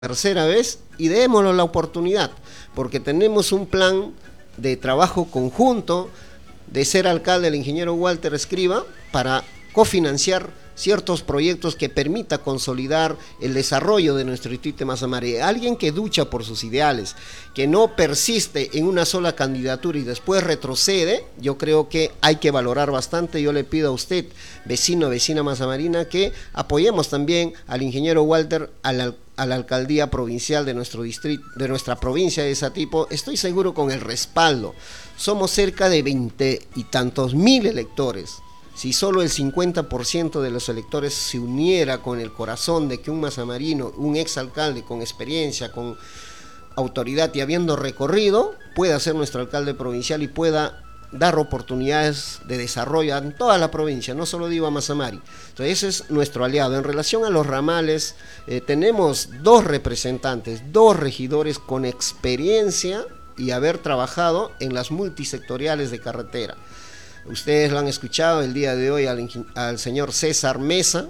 tercera vez y démosle la oportunidad, porque tenemos un plan de trabajo conjunto de ser alcalde el ingeniero Walter Escriba para cofinanciar ciertos proyectos que permita consolidar el desarrollo de nuestro distrito de Masa Mari. Alguien que lucha por sus ideales, que no persiste en una sola candidatura y después retrocede, yo creo que hay que valorar bastante. Yo le pido a usted, vecino, vecina Masa Marina, que apoyemos también al ingeniero Walter a la alcaldía provincial de nuestro distrito, de nuestra provincia de Satipo. Estoy seguro con el respaldo. Somos cerca de 20 y tantos mil electores. Si solo el 50% de los electores se uniera con el corazón de que un mazamarino, un exalcalde con experiencia, con autoridad y habiendo recorrido, pueda ser nuestro alcalde provincial y pueda dar oportunidades de desarrollo en toda la provincia, no solo digo a Masa Mari. Entonces ese es nuestro aliado. En relación a los ramales, tenemos dos representantes, dos regidores con experiencia y haber trabajado en las multisectoriales de carretera. Ustedes lo han escuchado el día de hoy al señor César Mesa,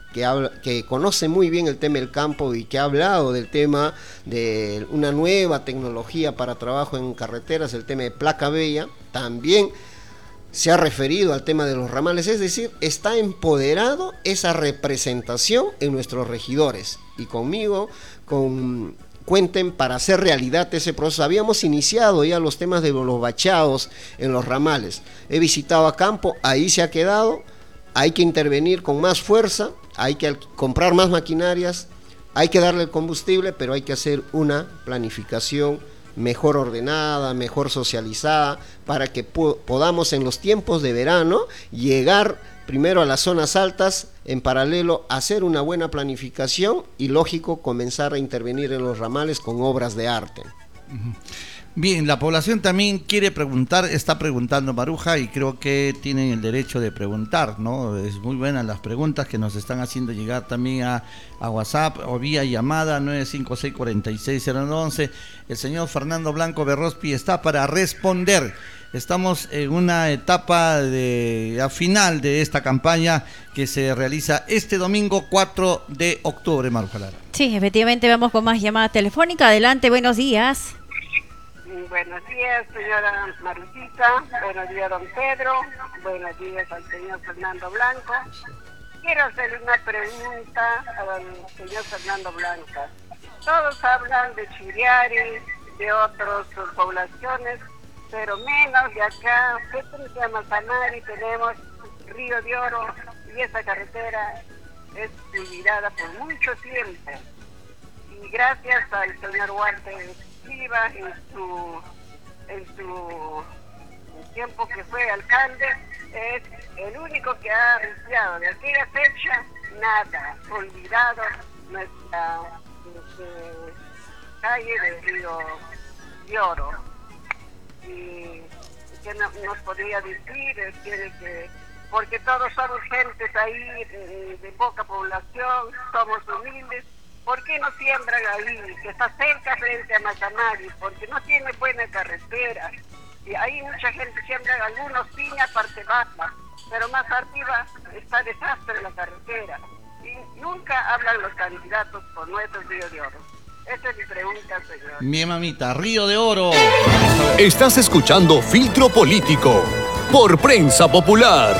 que conoce muy bien el tema del campo y que ha hablado del tema de una nueva tecnología para trabajo en carreteras, el tema de placa bella. También se ha referido al tema de los ramales, es decir, está empoderado esa representación en nuestros regidores. Y conmigo, cuenten para hacer realidad ese proceso. Habíamos iniciado ya los temas de los bachados en los ramales. He visitado a campo, ahí se ha quedado. Hay que intervenir con más fuerza, hay que comprar más maquinarias, hay que darle el combustible, pero hay que hacer una planificación mejor ordenada, mejor socializada, para que podamos en los tiempos de verano llegar primero a las zonas altas, en paralelo hacer una buena planificación y lógico comenzar a intervenir en los ramales con obras de arte. Bien, la población también quiere preguntar, está preguntando Maruja, y creo que tienen el derecho de preguntar, ¿no? Es muy buenas las preguntas que nos están haciendo llegar también a WhatsApp o vía llamada 956-460911. El señor Fernando Blanco Berrospi está para responder. Estamos en una etapa final de esta campaña que se realiza este domingo 4 de octubre, Maruja Lara. Sí, efectivamente, vamos con más llamada telefónica. Adelante, buenos días. Buenos días, señora Marujita. Buenos días, don Pedro. Buenos días al señor Fernando Blanco. Quiero hacerle una pregunta al señor Fernando Blanco. Todos hablan de Chiriari, de otras poblaciones, pero menos de acá. Nosotros se llama Sanari, tenemos Río de Oro, y esa carretera es olvidada por mucho tiempo. Y gracias al señor Walter Escriba en su tiempo que fue alcalde, es el único que ha anunciado de aquella fecha nada, olvidado nuestra calle de Río de Oro. Y que nos podría decir, tiene que, porque todos somos gentes ahí de poca población, somos humildes. ¿Por qué no siembran ahí, que está cerca frente a Masa Mari? Porque no tiene buena carretera. Y ahí mucha gente siembra algunos piñas, parte baja, pero más arriba está desastre la carretera. Y nunca hablan los candidatos por nuestro Río de Oro. Esa es mi pregunta, señor. Mi mamita, Río de Oro. Estás escuchando Filtro Político por Prensa Popular.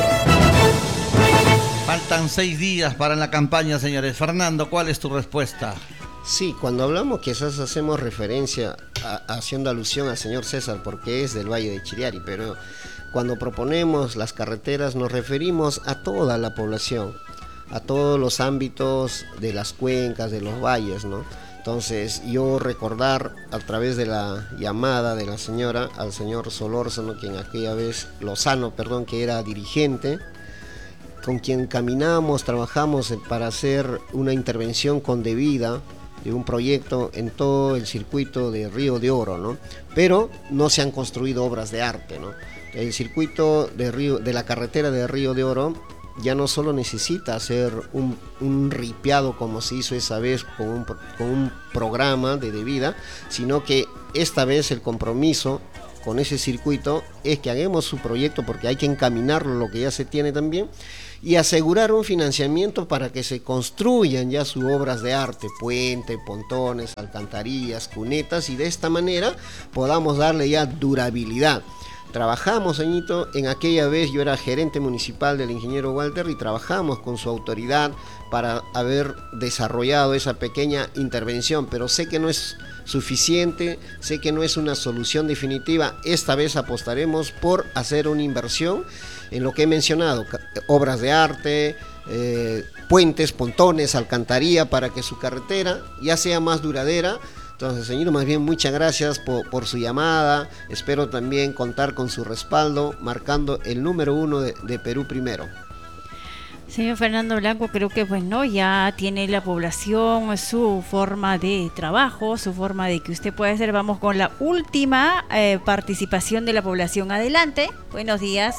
Faltan 6 días para la campaña, señores. Fernando, ¿cuál es tu respuesta? Sí, cuando hablamos quizás hacemos referencia haciendo alusión al señor César porque es del Valle de Chiriari, pero cuando proponemos las carreteras nos referimos a toda la población, a todos los ámbitos de las cuencas, de los valles, ¿no? Entonces yo recordar a través de la llamada de la señora al señor Solórzano, quien aquella vez, Lozano, perdón, que era dirigente, con quien caminamos, trabajamos para hacer una intervención condebida de un proyecto en todo el circuito de Río de Oro, ¿no? Pero no se han construido obras de arte, ¿no? El circuito de la carretera de Río de Oro ya no solo necesita hacer un ripiado como se hizo esa vez con un programa de debida, sino que esta vez el compromiso con ese circuito es que hagamos su proyecto, porque hay que encaminarlo lo que ya se tiene también, y asegurar un financiamiento para que se construyan ya sus obras de arte, puente, pontones, alcantarillas, cunetas, y de esta manera podamos darle ya durabilidad. Trabajamos, señorito, en aquella vez yo era gerente municipal del ingeniero Walter y trabajamos con su autoridad para haber desarrollado esa pequeña intervención, pero sé que no es suficiente, sé que no es una solución definitiva. Esta vez apostaremos por hacer una inversión en lo que he mencionado, obras de arte, puentes, pontones, alcantarilla, para que su carretera ya sea más duradera. Entonces, señor, más bien muchas gracias por su llamada. Espero también contar con su respaldo, marcando el número 1 de Perú Primero. Señor Fernando Blanco, creo que bueno, ya tiene la población su forma de trabajo, su forma de que usted puede hacer. Vamos con la última participación de la población. Adelante, buenos días.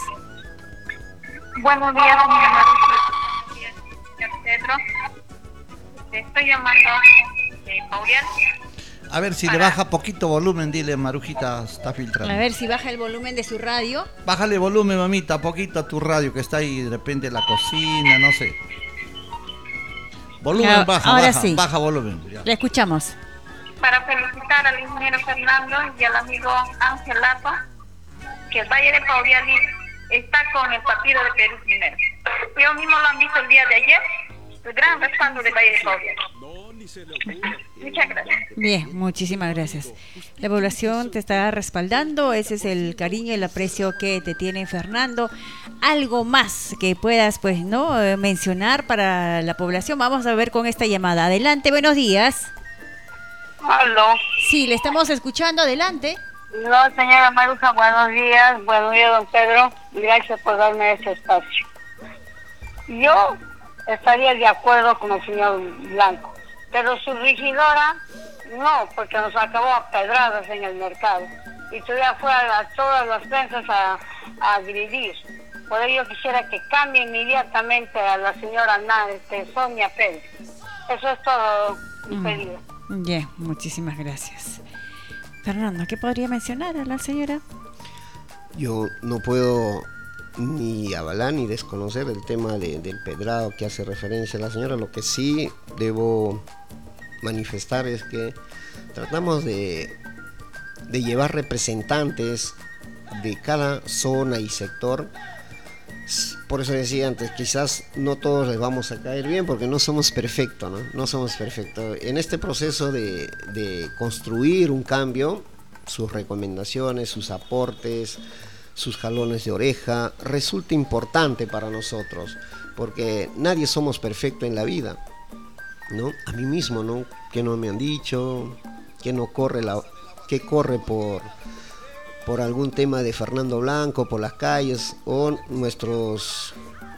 Buenos días, señora Maruja. Señor Pedro. Te estoy llamando de Paurial. A ver si le baja poquito volumen, dile, Marujita, está filtrando. A ver si baja el volumen de su radio. Bájale volumen, mamita, poquito a tu radio que está ahí de repente en la cocina, no sé. Volumen, ahora sí. Baja volumen. Ya. Le escuchamos. Para felicitar al ingeniero Fernando y al amigo Ángel Lato, que el Valle de Paurial está con el partido de Perú Primero. Yo mismo lo han visto el día de ayer, el gran respaldo del Valle de Paurial. Muchas gracias. Bien, muchísimas gracias. La población te está respaldando, ese es el cariño y el aprecio que te tiene Fernando. Algo más que puedas, pues, no mencionar para la población. Vamos a ver con esta llamada. Adelante, buenos días. Aló. Sí, le estamos escuchando, adelante. No, señora Maruja, buenos días, don Pedro. Gracias por darme este espacio. Yo estaría de acuerdo con el señor Blanco, pero su regidora no, porque nos acabó a pedradas en el mercado y todavía fue a todas las prensas a agredir. Por ello quisiera que cambie inmediatamente a la señora Sonia Pérez. Eso es todo mi pedido. Bien, muchísimas gracias. Fernando, ¿qué podría mencionar a la señora? Yo no puedo ni avalar ni desconocer el tema del pedrado que hace referencia a la señora. Lo que sí debo manifestar es que tratamos de llevar representantes de cada zona y sector. Por eso decía antes, quizás no todos les vamos a caer bien porque no somos perfectos, ¿no? No somos perfectos. En este proceso de construir un cambio, sus recomendaciones, sus aportes, sus jalones de oreja, resulta importante para nosotros, porque nadie somos perfectos en la vida, ¿no? A mí mismo, ¿no? Que no me han dicho, que no corre que corre por algún tema de Fernando Blanco, por las calles, o nuestros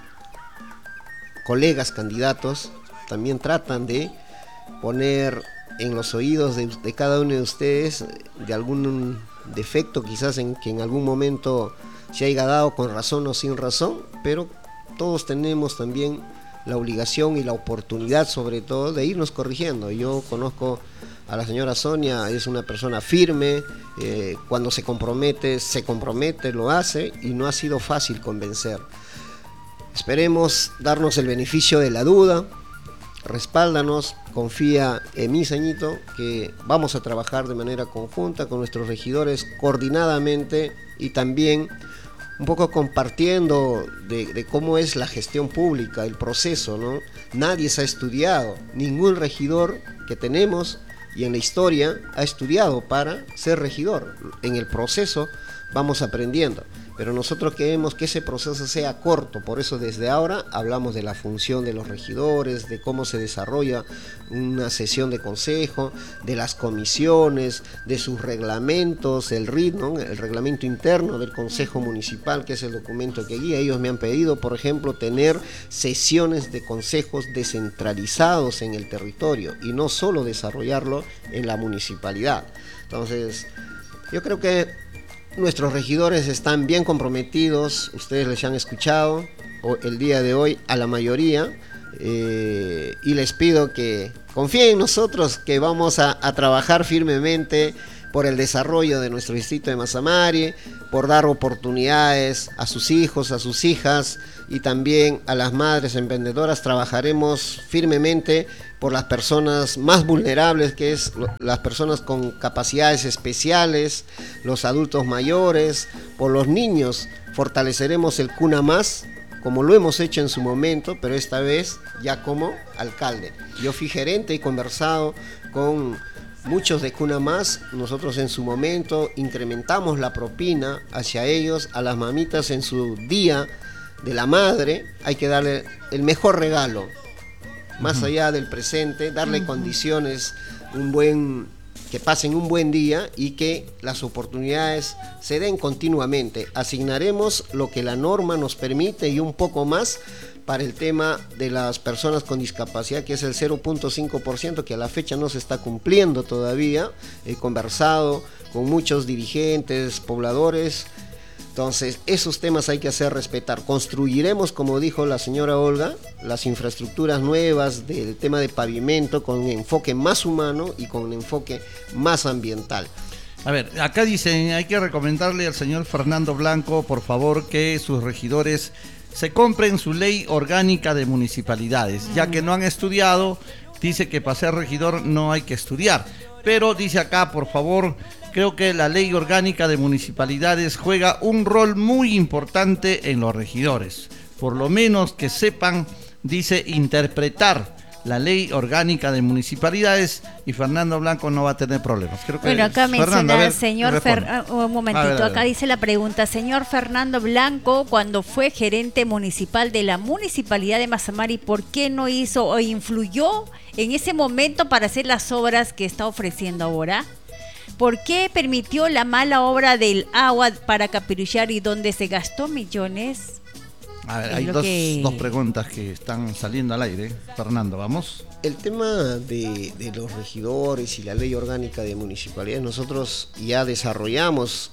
colegas candidatos también tratan de poner en los oídos de cada uno de ustedes de algún defecto quizás que en algún momento se haya dado con razón o sin razón, pero todos tenemos también la obligación y la oportunidad sobre todo de irnos corrigiendo. Yo conozco a la señora Sonia, es una persona firme, cuando se compromete, lo hace y no ha sido fácil convencer. Esperemos darnos el beneficio de la duda, respáldanos, confía en mí, señito, que vamos a trabajar de manera conjunta con nuestros regidores, coordinadamente y también un poco compartiendo de cómo es la gestión pública, el proceso, ¿no? Nadie se ha estudiado, ningún regidor que tenemos y en la historia ha estudiado para ser regidor. En el proceso vamos aprendiendo, pero nosotros queremos que ese proceso sea corto, por eso desde ahora hablamos de la función de los regidores, de cómo se desarrolla una sesión de consejo, de las comisiones, de sus reglamentos, el RIT, ¿no? El reglamento interno del Consejo Municipal, que es el documento que guía. Ellos me han pedido, por ejemplo, tener sesiones de consejos descentralizados en el territorio y no solo desarrollarlo en la municipalidad. Entonces, yo creo que nuestros regidores están bien comprometidos, ustedes les han escuchado el día de hoy a la mayoría, y les pido que confíen en nosotros, que vamos a trabajar firmemente por el desarrollo de nuestro distrito de Mazamari, por dar oportunidades a sus hijos, a sus hijas y también a las madres emprendedoras. Trabajaremos firmemente por las personas más vulnerables, que es las personas con capacidades especiales, los adultos mayores, por los niños. Fortaleceremos el Cuna Más, como lo hemos hecho en su momento, pero esta vez ya como alcalde. Yo fui gerente, he conversado con muchos de Cuna Más. Nosotros en su momento incrementamos la propina hacia ellos, a las mamitas en su día de la madre. Hay que darle el mejor regalo, más allá del presente, darle condiciones, que pasen un buen día y que las oportunidades se den continuamente. Asignaremos lo que la norma nos permite y un poco más para el tema de las personas con discapacidad, que es el 0.5%, que a la fecha no se está cumpliendo todavía. He conversado con muchos dirigentes, pobladores. Entonces, esos temas hay que hacer respetar. Construiremos, como dijo la señora Olga, las infraestructuras nuevas del tema de pavimento con un enfoque más humano y con un enfoque más ambiental. A ver, acá dicen, hay que recomendarle al señor Fernando Blanco, por favor, que sus regidores se compren su ley orgánica de municipalidades, ya que no han estudiado. Dice que para ser regidor no hay que estudiar, pero dice acá, por favor, creo que la ley orgánica de municipalidades juega un rol muy importante en los regidores, por lo menos que sepan, dice, interpretar la ley orgánica de municipalidades, y Fernando Blanco no va a tener problemas. Creo que bueno, acá menciona señor un momentito, a ver. Acá dice la pregunta, señor Fernando Blanco, cuando fue gerente municipal de la municipalidad de Mazamari, ¿por qué no hizo o influyó en ese momento para hacer las obras que está ofreciendo ahora? ¿Por qué permitió la mala obra del agua para Capiruchari, donde se gastó millones? A ver, hay dos preguntas que están saliendo al aire. Fernando, vamos. El tema de los regidores y la ley orgánica de municipalidades, nosotros ya desarrollamos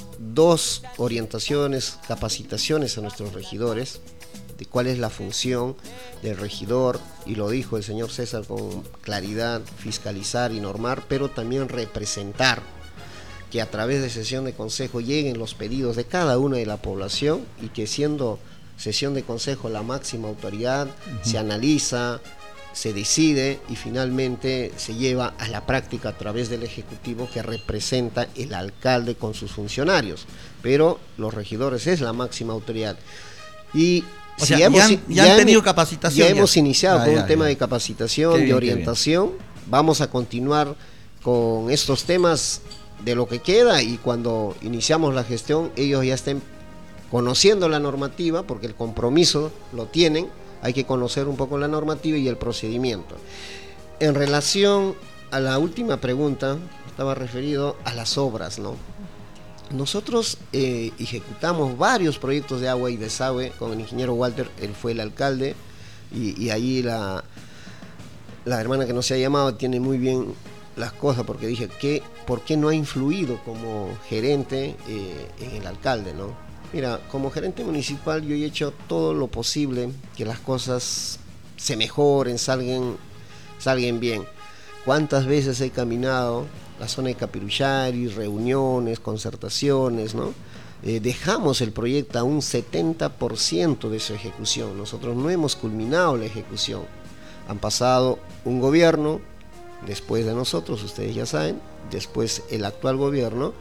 2 orientaciones, capacitaciones a nuestros regidores, de cuál es la función del regidor, y lo dijo el señor César con claridad: fiscalizar y normar, pero también representar, que a través de sesión de consejo lleguen los pedidos de cada una de la población, y que siendo sesión de consejo la máxima autoridad, se analiza, se decide y finalmente se lleva a la práctica a través del Ejecutivo, que representa el alcalde con sus funcionarios, pero los regidores es la máxima autoridad. Y o sea, ya han tenido capacitación. Ya hemos iniciado con un tema de capacitación, de orientación. Vamos a continuar con estos temas de lo que queda, y cuando iniciamos la gestión ellos ya estén conociendo la normativa, porque el compromiso lo tienen. Hay que conocer un poco la normativa y el procedimiento. En relación a la última pregunta, estaba referido a las obras, ¿no? Nosotros ejecutamos varios proyectos de agua y desagüe con el ingeniero Walter. Él fue el alcalde, y ahí la hermana que no se ha llamado tiene muy bien las cosas, porque dije, ¿por qué no ha influido como gerente en el alcalde, ¿no? Mira, como gerente municipal yo he hecho todo lo posible que las cosas se mejoren, salgan bien. ¿Cuántas veces he caminado la zona de Capiruchari, reuniones, concertaciones, ¿no? Dejamos el proyecto a un 70% de su ejecución. Nosotros no hemos culminado la ejecución. Han pasado un gobierno, después de nosotros, ustedes ya saben, después el actual gobierno,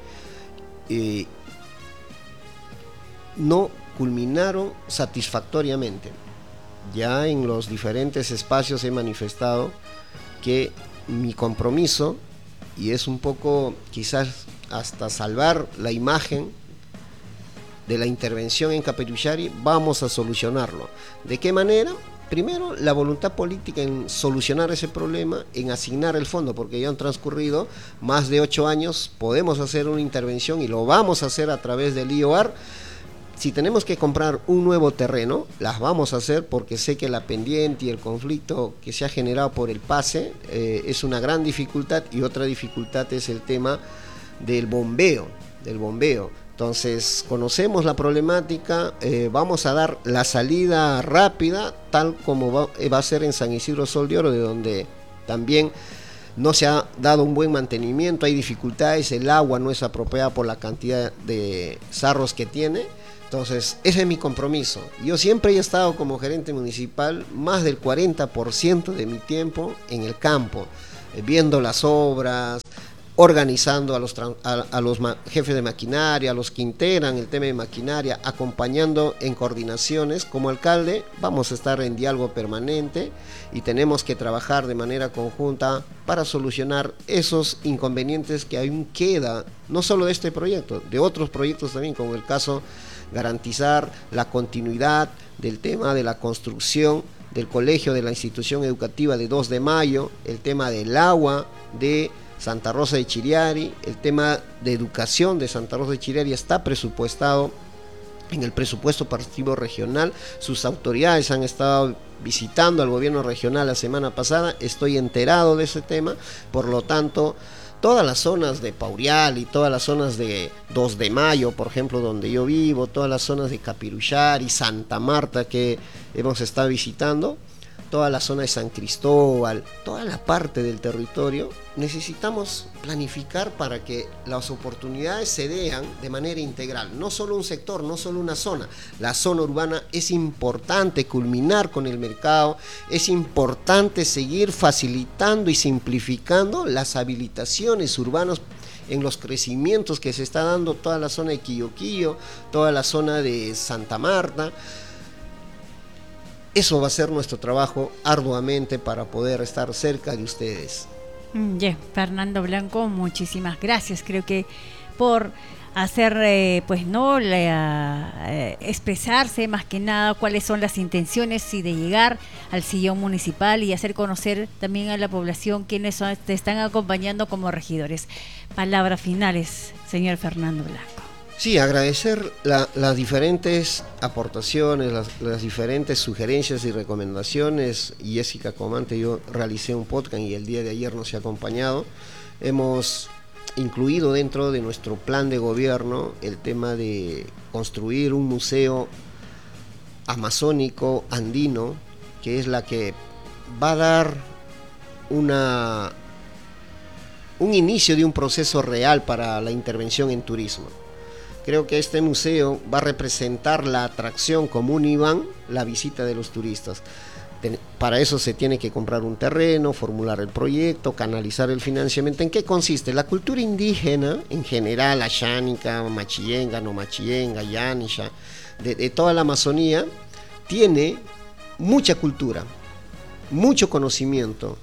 no culminaron satisfactoriamente. Ya en los diferentes espacios he manifestado que mi compromiso, y es un poco quizás hasta salvar la imagen de la intervención en Capiruchari, vamos a solucionarlo. ¿De qué manera? Primero, la voluntad política en solucionar ese problema, en asignar el fondo, porque ya han transcurrido más de 8 años, podemos hacer una intervención y lo vamos a hacer a través del IOAR. Si tenemos que comprar un nuevo terreno, las vamos a hacer, porque sé que la pendiente y el conflicto que se ha generado por el pase es una gran dificultad, y otra dificultad es el tema del bombeo. Entonces, conocemos la problemática, vamos a dar la salida rápida, tal como va a ser en San Isidro Sol de Oro, de donde también no se ha dado un buen mantenimiento, hay dificultades, el agua no es apropiada por la cantidad de sarros que tiene. Entonces, ese es mi compromiso. Yo siempre he estado como gerente municipal más del 40% de mi tiempo en el campo, viendo las obras, organizando a los jefes de maquinaria, a los que integran el tema de maquinaria, acompañando en coordinaciones. Como alcalde vamos a estar en diálogo permanente y tenemos que trabajar de manera conjunta para solucionar esos inconvenientes que aún queda, no solo de este proyecto, de otros proyectos también, como el caso garantizar la continuidad del tema de la construcción del colegio de la institución educativa de 2 de Mayo, el tema del agua de Santa Rosa de Chiriari, el tema de educación de Santa Rosa de Chiriari está presupuestado en el presupuesto participativo regional. Sus autoridades han estado visitando al gobierno regional la semana pasada, estoy enterado de ese tema, por lo tanto todas las zonas de Paurial y todas las zonas de 2 de Mayo, por ejemplo, donde yo vivo, todas las zonas de Capiruchar y Santa Marta que hemos estado visitando, toda la zona de San Cristóbal, toda la parte del territorio, necesitamos planificar para que las oportunidades se den de manera integral, no solo un sector, no solo una zona. La zona urbana es importante culminar con el mercado, es importante seguir facilitando y simplificando las habilitaciones urbanas en los crecimientos que se está dando toda la zona de Quilloquillo, toda la zona de Santa Marta. Eso va a ser nuestro trabajo arduamente para poder estar cerca de ustedes. Fernando Blanco, muchísimas gracias. Creo que por hacer, expresarse más que nada cuáles son las intenciones y de llegar al sillón municipal y hacer conocer también a la población quiénes te están acompañando como regidores. Palabras finales, señor Fernando Blanco. Sí, agradecer las diferentes aportaciones, las diferentes sugerencias y recomendaciones. Jessica Comante, yo realicé un podcast y el día de ayer nos ha acompañado. Hemos incluido dentro de nuestro plan de gobierno el tema de construir un museo amazónico andino, que es la que va a dar un inicio de un proceso real para la intervención en turismo. Creo que este museo va a representar la atracción como un imán, la visita de los turistas. Para eso se tiene que comprar un terreno, formular el proyecto, canalizar el financiamiento. ¿En qué consiste? La cultura indígena, en general, ayánica, machillenga, no machillenga, yanisha, de toda la Amazonía, tiene mucha cultura, mucho conocimiento.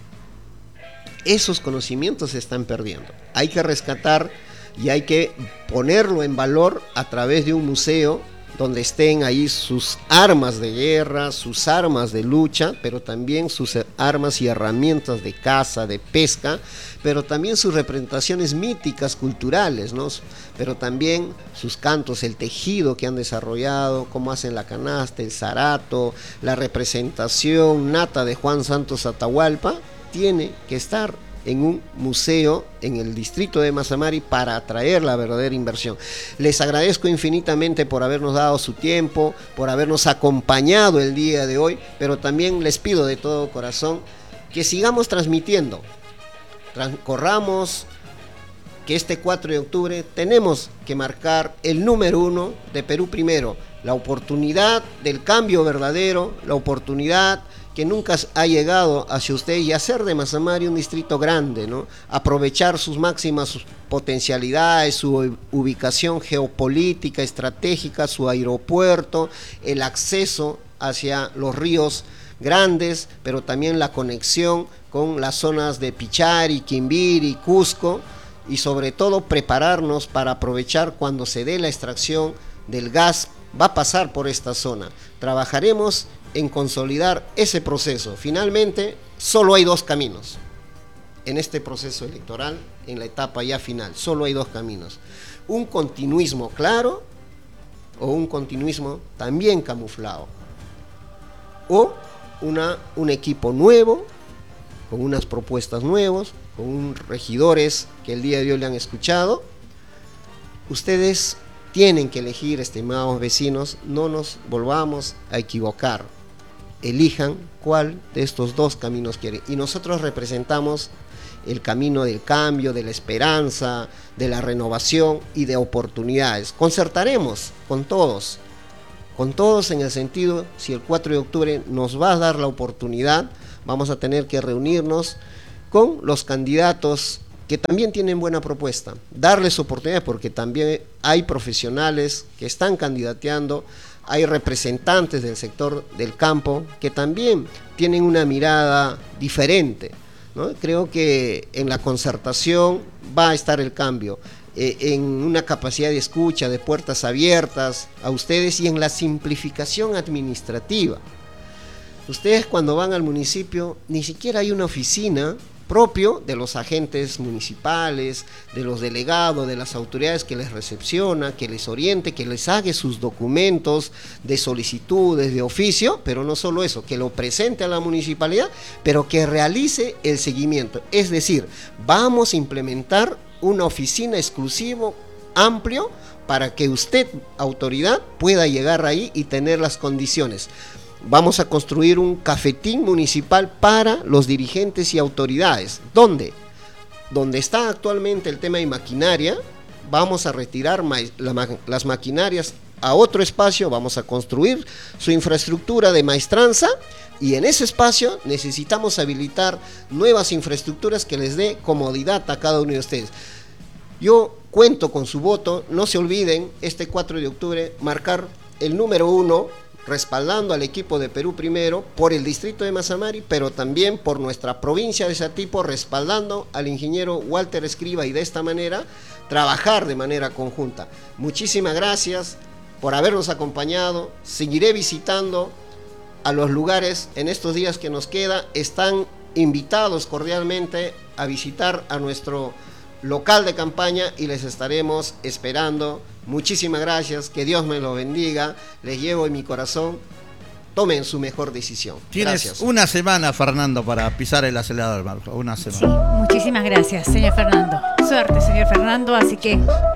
Esos conocimientos se están perdiendo. Hay que rescatar y hay que ponerlo en valor a través de un museo donde estén ahí sus armas de guerra, sus armas de lucha, pero también sus armas y herramientas de caza, de pesca, pero también sus representaciones míticas, culturales, ¿no? Pero también sus cantos, el tejido que han desarrollado, cómo hacen la canasta, el zarato, la representación nata de Juan Santos Atahualpa, tiene que estar en un museo en el distrito de Mazamari para atraer la verdadera inversión. Les agradezco infinitamente por habernos dado su tiempo, por habernos acompañado el día de hoy, pero también les pido de todo corazón que sigamos transmitiendo, corramos que este 4 de octubre tenemos que marcar el número 1 de Perú Primero, la oportunidad del cambio verdadero, la oportunidad que nunca ha llegado hacia usted y hacer de Mazamari un distrito grande, ¿no? Aprovechar sus máximas potencialidades, su ubicación geopolítica, estratégica, su aeropuerto, el acceso hacia los ríos grandes, pero también la conexión con las zonas de Pichari, Quimbiri, Cusco, y sobre todo prepararnos para aprovechar cuando se dé la extracción del gas, va a pasar por esta zona. Trabajaremos en consolidar ese proceso. Finalmente, solo hay 2 caminos en este proceso electoral, en la etapa ya final. Solo hay 2 caminos. Un continuismo claro o un continuismo también camuflado. O un equipo nuevo, con unas propuestas nuevas, con regidores que el día de hoy le han escuchado. Ustedes tienen que elegir, estimados vecinos, no nos volvamos a equivocar. Elijan cuál de estos 2 caminos quieren. Y nosotros representamos el camino del cambio, de la esperanza, de la renovación y de oportunidades. Concertaremos con todos en el sentido, si el 4 de octubre nos va a dar la oportunidad, vamos a tener que reunirnos con los candidatos que también tienen buena propuesta, darles oportunidades, porque también hay profesionales que están candidateando, hay representantes del sector del campo que también tienen una mirada diferente, ¿no? Creo que en la concertación va a estar el cambio, en una capacidad de escucha, de puertas abiertas a ustedes y en la simplificación administrativa. Ustedes cuando van al municipio ni siquiera hay una oficina propio de los agentes municipales, de los delegados, de las autoridades que les recepciona, que les oriente, que les haga sus documentos de solicitudes, de oficio, pero no solo eso, que lo presente a la municipalidad, pero que realice el seguimiento. Es decir, vamos a implementar una oficina exclusiva, amplio, para que usted, autoridad, pueda llegar ahí y tener las condiciones. Vamos a construir un cafetín municipal para los dirigentes y autoridades. ¿Dónde? Donde está actualmente el tema de maquinaria, vamos a retirar las maquinarias a otro espacio, vamos a construir su infraestructura de maestranza y en ese espacio necesitamos habilitar nuevas infraestructuras que les dé comodidad a cada uno de ustedes. Yo cuento con su voto, no se olviden, este 4 de octubre, marcar el número 1, respaldando al equipo de Perú Primero por el distrito de Mazamari, pero también por nuestra provincia de Satipo, respaldando al ingeniero Walter Escriba y de esta manera trabajar de manera conjunta. Muchísimas gracias por habernos acompañado, seguiré visitando a los lugares en estos días que nos queda, están invitados cordialmente a visitar a nuestro local de campaña y les estaremos esperando. Muchísimas gracias, que Dios me lo bendiga, les llevo en mi corazón, tomen su mejor decisión. Tienes gracias. Una semana, Fernando, para pisar el acelerador, Maruja, una semana. Sí, muchísimas gracias, señor Fernando. Suerte, señor Fernando, así que